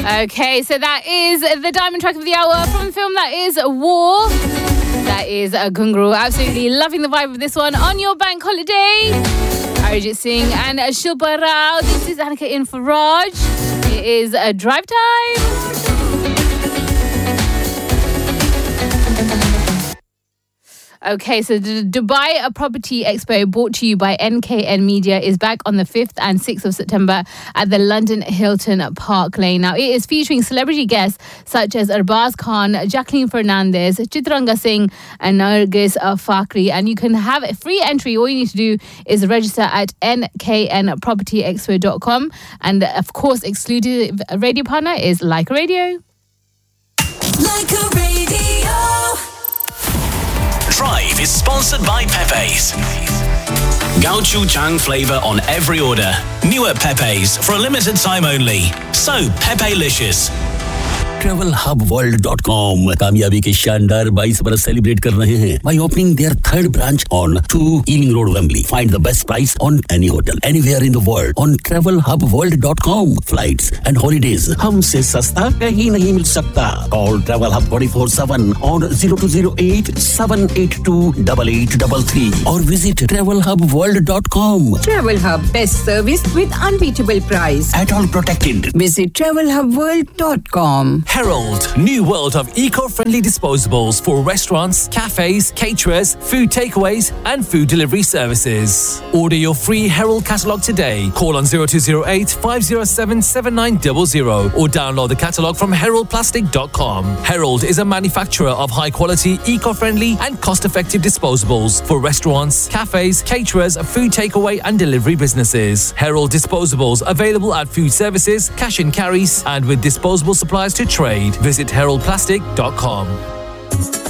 Okay, so that is the diamond track of the hour from the film that is War. That is Gungru. Absolutely loving the vibe of this one on your bank holiday. Arijit Singh and Shilpa Rao. This is Annika in for Raj. It is a drive time. Okay, so the Dubai Property Expo brought to you by NKN Media is back on the 5th and 6th of September at the London Hilton Park Lane. Now, it is featuring celebrity guests such as Arbaz Khan, Jacqueline Fernandez, Chitranga Singh and Nargis Fakhri. And you can have a free entry. All you need to do is register at nknpropertyexpo.com. And, of course, exclusive radio partner is Like a Radio. Like a Radio. Drive is sponsored by Pepe's. Gaucho Chang flavour on every order. New at Pepe's for a limited time only. So, Pepe-licious. TravelHubWorld.com कामयाबी के शानदार 22 बरस celebrate कर रहे हैं by opening their third branch on 2 Ealing Road, Wembley. Find the best price on any hotel anywhere in the world on TravelHubWorld.com. Flights and holidays हमसे सस्ता कहीं नहीं मिल सकता. Call TravelHub 24/7 on 0208-782-8833 or visit TravelHubWorld.com. TravelHub, best service with unbeatable price. At all protected. Visit TravelHubWorld.com. Herald, new world of eco-friendly disposables for restaurants, cafes, caterers, food takeaways and food delivery services. Order your free Herald catalogue today. Call on 0208 507 7900 or download the catalogue from heraldplastic.com. Herald is a manufacturer of high-quality, eco-friendly and cost-effective disposables for restaurants, cafes, caterers, food takeaway and delivery businesses. Herald disposables available at food services, cash and carries and with disposable supplies to trade. Visit heraldplastic.com.